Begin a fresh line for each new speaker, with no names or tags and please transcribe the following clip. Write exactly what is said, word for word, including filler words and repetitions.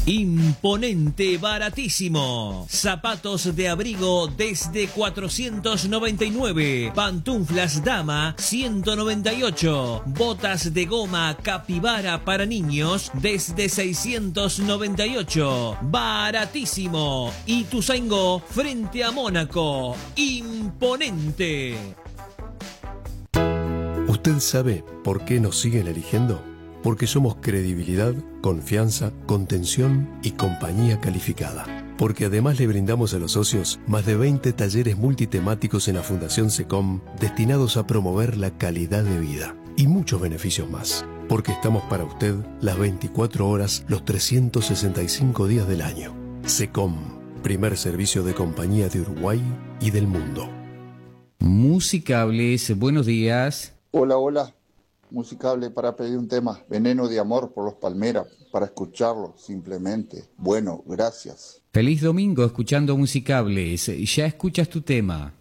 Imponente, baratísimo. Zapatos de abrigo desde cuatrocientos noventa y nueve. Pantuflas dama ciento noventa y ocho. Botas de goma Capibara para niños desde seiscientos noventa y ocho. Baratísimo. Ituzaingó frente a Mónaco. Imponente.
¿Usted sabe por qué nos siguen eligiendo? Porque somos credibilidad, confianza, contención y compañía calificada. Porque además le brindamos a los socios más de veinte talleres multitemáticos en la Fundación SECOM destinados a promover la calidad de vida y muchos beneficios más. Porque estamos para usted las veinticuatro horas, los trescientos sesenta y cinco días del año. SECOM, primer servicio de compañía de Uruguay y del mundo.
Musicables, buenos días.
Hola, hola. Musicable para pedir un tema, Veneno de Amor por los Palmeras, para escucharlo simplemente. Bueno, gracias.
Feliz domingo escuchando Musicables. Ya escuchas tu tema.